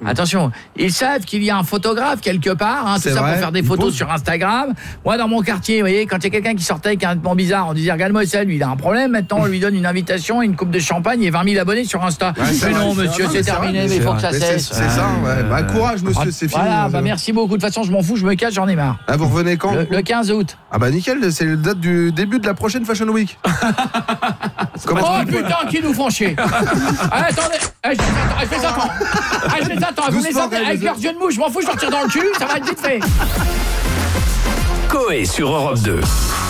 Attention, ils savent qu'il y a un photographe quelque part, tout ça pour faire des photos sur Instagram. Moi, dans mon quartier, vous voyez, quand il y a quelqu'un qui sortait avec un vêtement bizarre, on disait, regarde-moi ça, lui, il a un problème. Maintenant, on lui donne une invitation, une coupe de champagne et 20 000 abonnés sur Insta. Mais non, monsieur, c'est terminé, mais il faut que ça cesse. C'est ça, ouais. Courage, monsieur, c'est fini. Voilà, merci beaucoup. De toute façon, je m'en fous, je me casse, j'en ai marre. Ah, vous revenez quand ? Le 15 août. Ah bah nickel, c'est la date du début de la prochaine Fashion Week. Oh putain, qui nous font chier. Attendez, je les attends. Vous les attendez avec leurs yeux de mouche, je m'en fous, je leur tire dans le cul, ça va être vite fait. Coé sur Europe 2.